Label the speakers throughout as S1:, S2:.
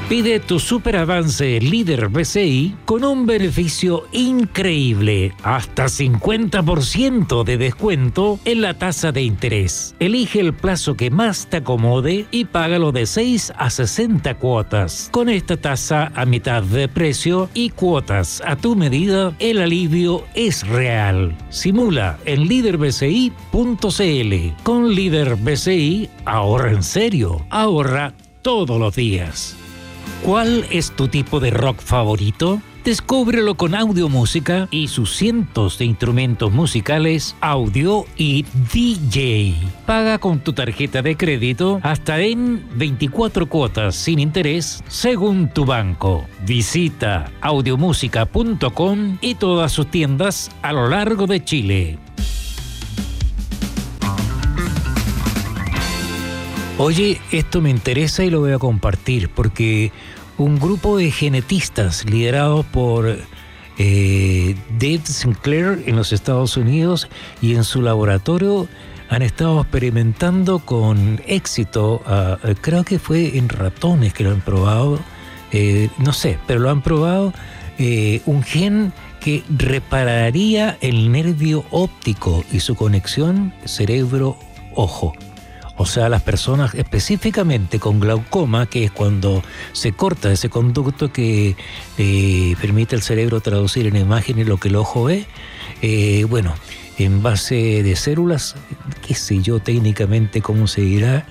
S1: Pide tu super avance líder BCI con un beneficio increíble, hasta 50% de descuento en la tasa de interés. Elige el plazo que más te acomode y págalo de 6 a 60 cuotas. Con esta tasa a mitad de precio y cuotas a tu medida, el alivio es real. Simula en liderbci.cl. Con Líder BCI, ahorra en serio, ahorra todos los días. ¿Cuál es tu tipo de rock favorito? Descúbrelo con Audiomúsica y sus cientos de instrumentos musicales, audio y DJ. Paga con tu tarjeta de crédito hasta en 24 cuotas sin interés según tu banco. Visita audiomúsica.com y todas sus tiendas a lo largo de Chile. Oye, esto me interesa y lo voy a compartir porque un grupo de genetistas liderados por Dave Sinclair en los Estados Unidos y en su laboratorio han estado experimentando con éxito, creo que fue en ratones que lo han probado, no sé, pero lo han probado, un gen que repararía el nervio óptico y su conexión cerebro-ojo. O sea, las personas específicamente con glaucoma, que es cuando se corta ese conducto que permite al cerebro traducir en imágenes lo que el ojo ve, bueno, en base de células, qué sé yo técnicamente cómo se dirá,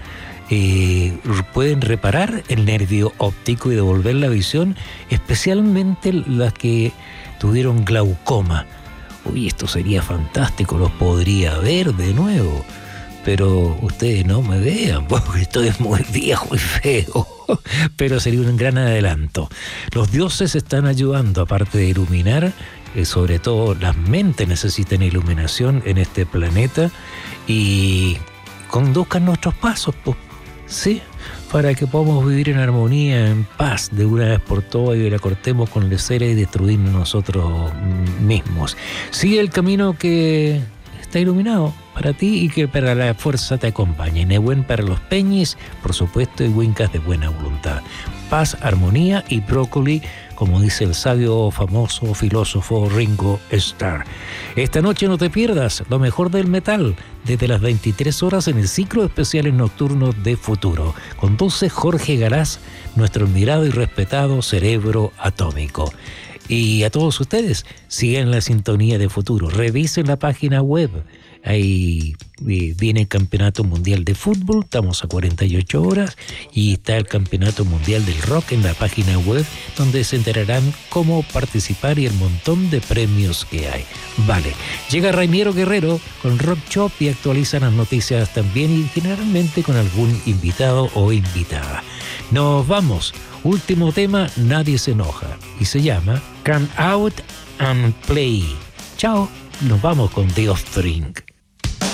S1: pueden reparar el nervio óptico y devolver la visión, especialmente las que tuvieron glaucoma. Uy, esto sería fantástico, los podría ver de nuevo. Pero ustedes no me vean, porque estoy muy viejo y feo. Pero sería un gran adelanto. Los dioses están ayudando, aparte de iluminar, sobre todo las mentes necesitan iluminación en este planeta y conduzcan nuestros pasos, ¿sí? Para que podamos vivir en armonía, en paz, de una vez por todas y la cortemos con lecera y destruirnos nosotros mismos. Sigue el camino que está iluminado para ti y que para la fuerza te acompañe. Nehuen para los peñis, por supuesto, y wincas de buena voluntad. Paz, armonía y brócoli, como dice el sabio famoso filósofo Ringo Starr. Esta noche no te pierdas lo mejor del metal, desde las 23 horas en el ciclo especiales nocturnos de Futuro. Conduce Jorge Garaz, nuestro admirado y respetado cerebro atómico. Y a todos ustedes, sigan la sintonía de Futuro. Revisen la página web. Ahí viene el Campeonato Mundial de Fútbol, estamos a 48 horas, y está el Campeonato Mundial del Rock en la página web, donde se enterarán cómo participar y el montón de premios que hay. Vale, llega Raimiero Guerrero con Rock Shop y actualiza las noticias también y generalmente con algún invitado o invitada. Nos vamos. Último tema, Nadie se enoja, y se llama Come Out and Play. Chao, nos vamos con The Offspring.